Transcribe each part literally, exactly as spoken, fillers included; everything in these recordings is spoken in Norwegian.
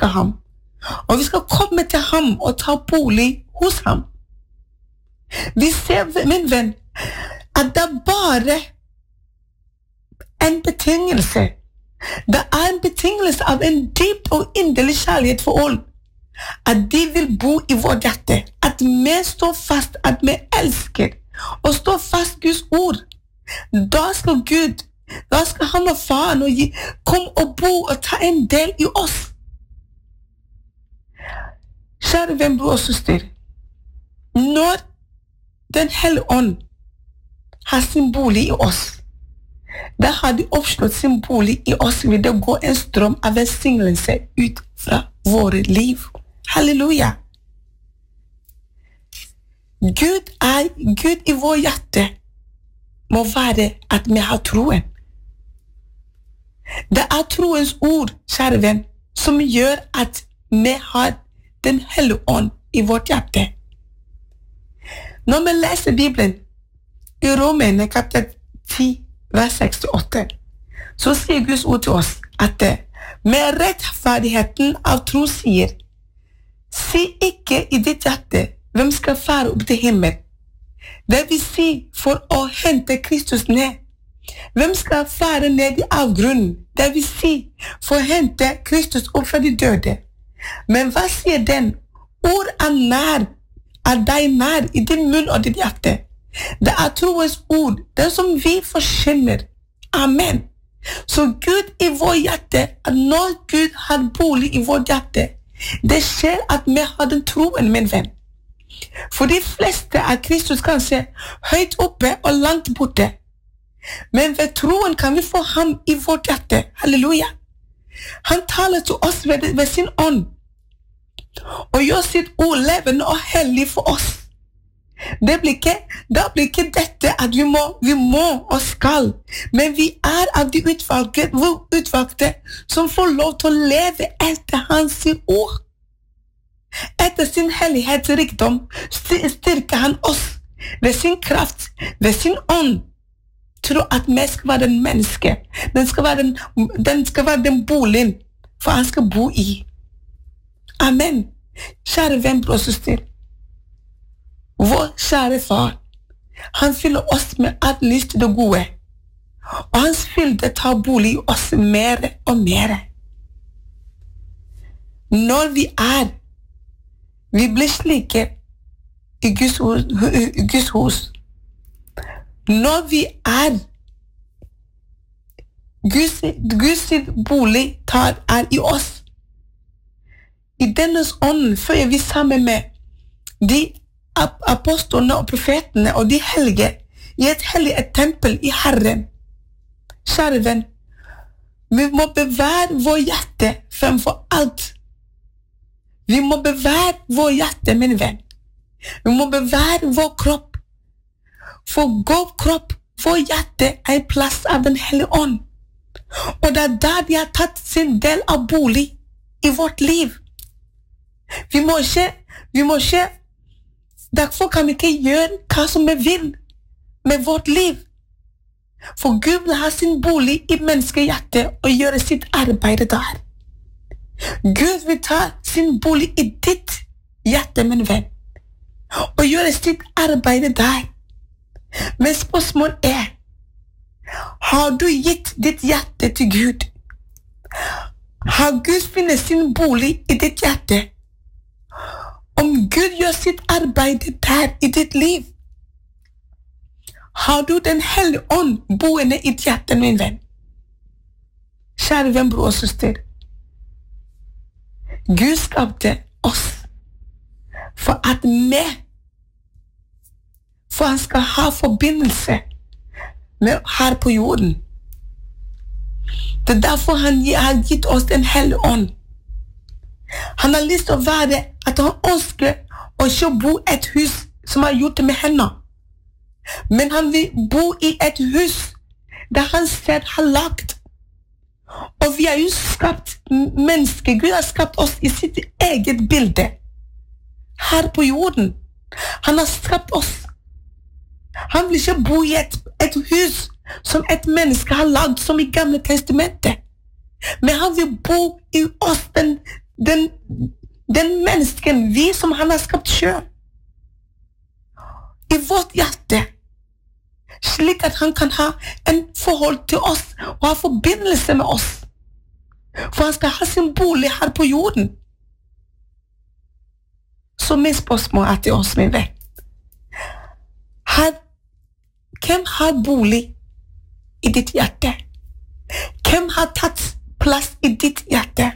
elsker ham. Og vi skal komme til ham og ta bolig hos ham. Vi ser, min venn, at det er bare en betingelse. Det er en betingelse av en dyp og inderlig kjærlighet for all. At de vil bo i vårt hjerte. At vi står fast, at vi elsker. Og står fast Guds ord. Da skal Gud, da skal han og faren og gi, komme og bo og ta en del i oss. Kjære venn, bror og søster. Når Den hellige ånd har sin bolig i oss, da har de oppslått sin bolig i oss, vil det gå en strøm av velsignelse ut fra våre liv. Halleluja! Gud er Gud i vår hjerte må være at vi har troen. Det er troens ord, kjære venn, som gjør at vi har Den hellige ånd i vårt hjerte. Når vi leser Bibelen i Romerne kapittel ti, vers sekstiåtte, så sier Guds ord til oss at med rettferdigheten av tro sier, si ikke i ditt hjerte hvem skal fare opp til himmel. Det vil si for å hente Kristus ned. Hvem skal fare ned i avgrunnen? Det vil si for å hente Kristus opp fra de døde. Men hva sier den? Ord er nær, er deg nær i din munn og ditt hjerte. Det er troens ord, det som vi forkynner. Amen. Så Gud i vår hjerte, at når Gud har bolig i vår hjerte, det skjer at vi har den troen, min venn. For de fleste er Kristus kanskje høyt oppe og langt borte. Men ved troen kan vi få ham i vårt hjerte. Halleluja. Han taler til oss ved, ved sin ånd. Og gjør sitt ord levende og hellig for oss. Det blir ikke, da blir ikke dette at vi må, vi må og skal, men vi er av de utvalgte, utvalgte som får lov til å leve etter hans ord. Etter sin hellighetsrikdom styrker han oss ved sin kraft, ved sin ånd, til at vi skal være den menneske. Den skal være den, den, skal være den boligen, for han skal bo i. Amen. Kjære venn, bror og søster. Vår kjære far, han fyller oss med alt lyst til det gode. Og hans fylde tar bolig i oss mer og mer. Når vi er, vi blir slike i Guds hus. I Guds hus. Når vi er, Guds, Guds bolig tar er i oss. I dennes ånd fører vi sammen med de apostolene og profetene og de hellige i et hellig et tempel i Herren. Kjære venn, vi må bevare vår hjerte fremfor alt. Vi må bevare vår hjerte, min venn. Vi må bevare vår kropp. For vår kropp, vår hjerte er en plass av den hellige ånd. Og det er der de har tatt sin del av bolig i vårt liv. Vi må ikke, vi må ikke, derfor kan vi ikke gjøre hva som vi vil med vårt liv. For Gud vil ha sin bolig i menneskehjertet og gjøre sitt arbeid der. Gud vil ta sin bolig i ditt hjerte, min venn, og gjøre sitt arbeid der. Men spørsmålet er, har du gitt ditt hjerte til Gud? Har Gud funnet sin bolig i ditt hjerte? Om Gud gjør sitt arbeid der i ditt liv, har du den hellige ånd boende i ditt hjerte, min venn? Kjære venn, bror og søster. Gud skapte oss for at vi, for han skal ha forbindelse med her på jorden. Det er derfor han har gitt oss den hellige ånd. Han har lyst til å være at han ønsker å ikke bo et hus som er gjort med henne. Men han vil bo i et hus der han selv har lagt. Og vi har jo skapt mennesker. Gud har skapt oss i sitt eget bilde. Her på jorden. Han har skapt oss. Han vil ikke bo i et, et hus som et menneske har lagd som i Gamle Testamentet. Men han vil bo i oss, den den, den mennesken, vi som han har skapt selv, i vårt hjerte, slik at han kan ha en forhold til oss, og ha forbindelse med oss. For han skal ha sin bolig her på jorden. Så min spørsmål er til oss, min venn. Har, hvem har bolig i ditt hjerte? Hvem har tatt plass i ditt hjerte?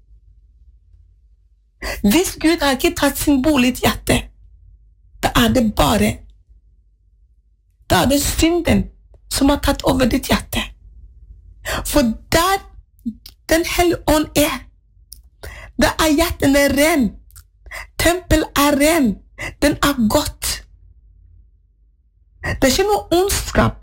Hvis Gud har ikke tatt sin bolig i ditt hjerte, da er det bare, da er det synden som har tatt over ditt hjerte. For der den hellige ånd er, da er hjerten ren. Tempel er ren. Den er godt. Det er ikke noe ondskap.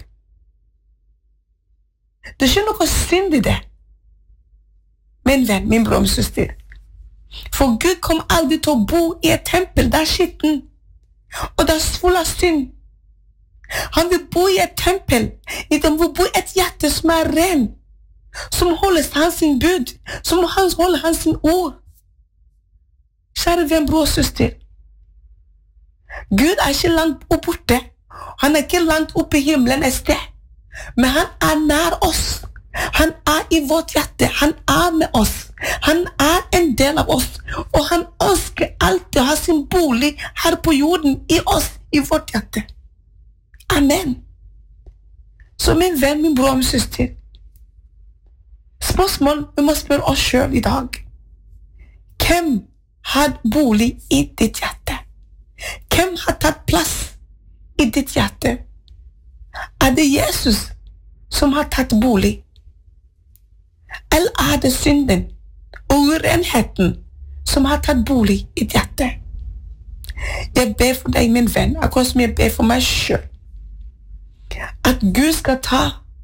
Det er ikke noe synd i det. Min venn, min bror, min søster. For Gud kom aldri til å bo i et tempel der skitten, og der full av synd. Han vil bo i et tempel, han vil bo i et hjerte som er ren, som holder hans sin bud, som holder hans sin ord. Kjære venn, bror og søster. Gud er ikke langt opp borte. Han er ikke langt oppe i himmelen et sted. Men han er nær oss. Han er i vårt hjerte. Han er med oss. Han er en del av oss. Og han ønsker alltid å ha sin bolig her på jorden, i oss, i vårt hjerte. Amen. Så min venn, min bror og min søster, spørsmål vi må spørre oss selv i dag. Hvem har bolig i ditt hjerte? Hvem har tatt plass i ditt hjerte? Er det Jesus som har tatt bolig? Eller er det synden og urenheten som har tatt bolig i ditt hjerte? Jeg ber for deg, min venn, akkurat som jeg ber for meg selv, at Gud skal ta,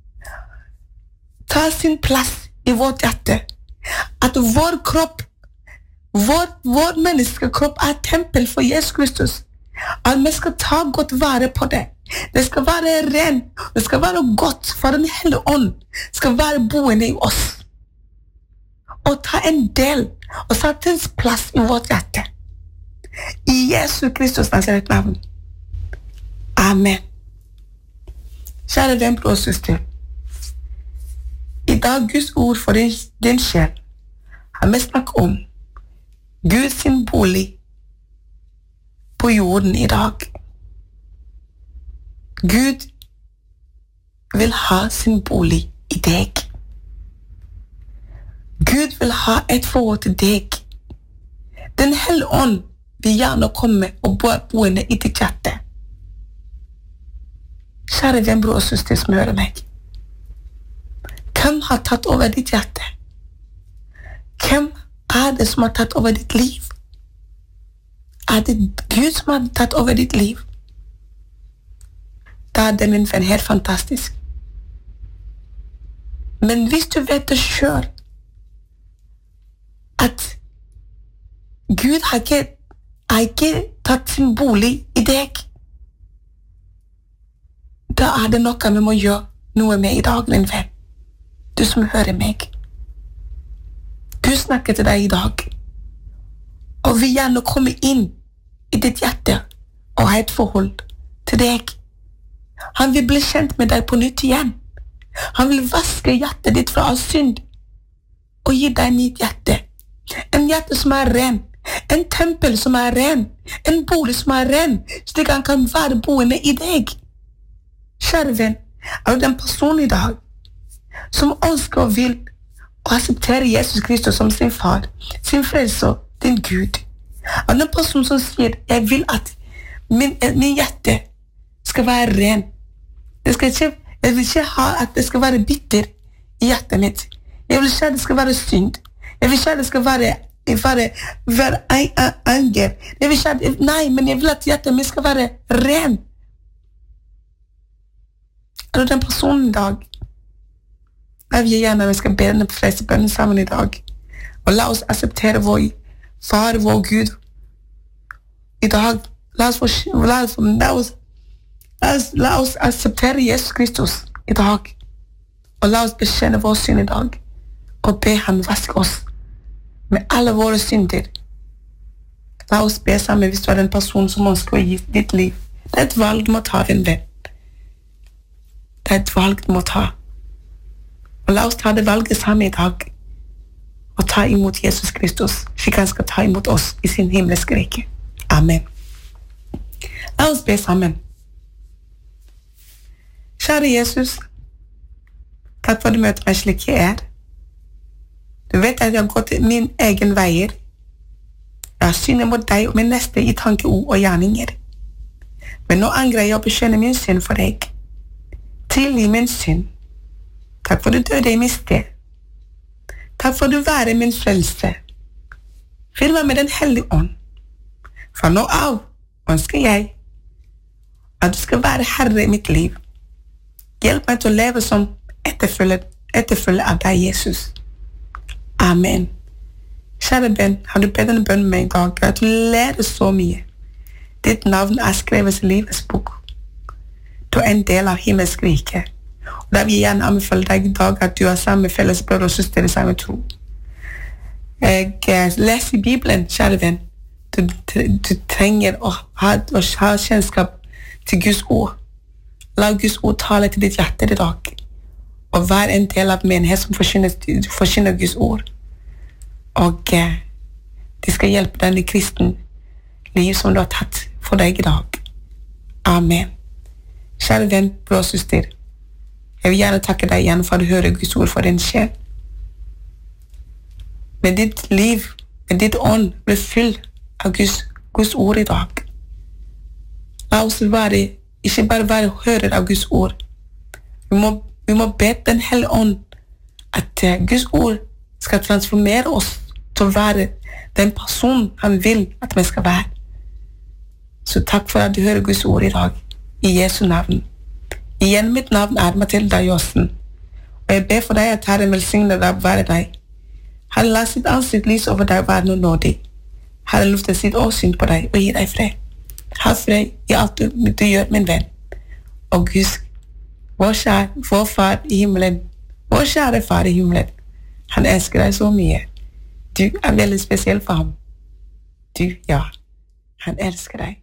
ta sin plass i vårt hjerte. At vår kropp, vår, vår menneskekropp er tempel for Jesus Kristus. At vi skal ta godt vare på det. Det skal være ren, det skal være godt, for den hellige ånd skal være boende i oss. Og ta en del, og sette en plass i vårt hjerte. I Jesus Kristus Nazaret navn. Amen. Kjære venn, bror og søster. I dag Guds ord for din, din sjel har vi snakket om Guds sin bolig på jorden i dag. Gud vil ha sin bolig i deg. Gud vil ha et forhold til deg. Den hellige ånd vil gjerne komme og bo boende i ditt hjerte. Kjære venn, bror og søster som hører meg. Hvem har tatt over ditt hjerte? Hvem er det som har tatt over ditt liv? Er det Gud som har tatt over ditt liv? Da er det, min venn, helt fantastisk. Men hvis du vet det selv, at Gud har ikke, har ikke tatt sin bolig i deg, da er det noe vi må gjøre noe med i dag, min venn. Du som hører meg. Gud snakker til deg i dag, og vil gjerne komme inn i ditt hjerte og ha et forhold til deg. Han vil bli kjent med deg på nytt igjen. Han vil vaske hjertet ditt fra all synd og gi deg nytt hjerte. En hjerte som er ren, en tempel som er ren, en bolig som er ren, slik han kan være boende i deg. Kjære venn, er du den personen i dag som ønsker og vil å akseptere Jesus Kristus som sin far, sin frelser, din Gud? Er du den personen som sier, jeg vil at min, min hjerte skal være ren? Det skal ikke, jeg vil ikke ha at det skal være bitter i hjertet mitt. Jeg vil ikke at det skal være synd. Jeg vil ikke at det skal være, være, være anger. Jeg vil ikke at, nei, men jeg vil at hjertet mitt skal være ren. Er du den personen i dag? Jeg vil gjerne at vi skal be denne fleste bønnen sammen i dag. Og la oss akseptere vår far, vår Gud. I dag, la oss, la oss, la oss, la oss, la oss akseptere Jesus Kristus i dag. Og la oss bekjenne vår synd i dag. Og be han vaske oss med alle våre synder. La oss be sammen hvis du er en person som ønsker å gi ditt liv. Det er et valg du må ta, din venn. Det er et valg du må ta. Og la oss ta det valget sammen i dag. Og ta imot Jesus Kristus, slik han skal ta imot oss i sin himmelske rike. Amen. La oss be sammen. Kjære Jesus, takk for at du møter meg slik jeg er. Du vet at jeg har gått min egen veier. Jeg har syndet mot deg og min neste i tanke, ord og gjerninger. Men nå angrer jeg å bekjenne min synd for deg. Tilgi min synd. Takk for at du døde i min sted. Takk for at du være min frelse. Fyll meg med den hellige ånd. Fra nå av ønsker jeg at du skal være herre i mitt liv. Hjelp meg til å leve som etterfølger, etterfølger av deg, Jesus. Amen. Kjære venn, har du bedt en bønn med meg i dag? Gratulerer så mye. Ditt navn er skrevet i livets bok. Du er en del av himmelsk rike. Og da vil jeg gjerne anbefale deg i dag at du har samme felles brød og søster i samme tro. Jeg leser i Bibelen, kjære venn. Du, du, du trenger å ha, å ha kjennskap til Guds ord. La Guds ord tale til ditt hjerte i dag. Og vær en del av menighet som forkynner, forkynner Guds ord. Og eh, de skal hjelpe deg i kristen liv som du har tatt for deg i dag. Amen. Kjære venn, bror og søster, jeg vil gjerne takke deg igjen for å høre Guds ord for din sjel. Med ditt liv, med ditt ånd, blir fylt av Guds, Guds ord i dag. La oss være, ikke bare være hører av Guds ord. Vi må, vi må be den hellige ånd at uh, Guds ord skal transformere oss til å være den person han vil at vi skal være. Så takk for at du hører Guds ord i dag, i Jesu navn. Igjen, mitt navn er Matilda Jossen, og jeg ber for deg at Herren velsigner deg og være deg. Herren la sitt ansikt lys over deg og være noe nådig. Herren lufter sitt åsyn på deg og gir deg fred. Ha fred i alt du, du gjør, min venn. Og husk, vår kjære, vår far i himmelen, vår kjære far i himmelen, han elsker deg så mye. Du er veldig spesiell for ham. Du, ja, han elsker deg.